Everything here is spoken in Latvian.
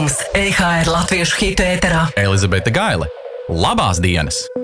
EHR latviešu hitu ēterā. Elizabete Gaile. Labās dienas!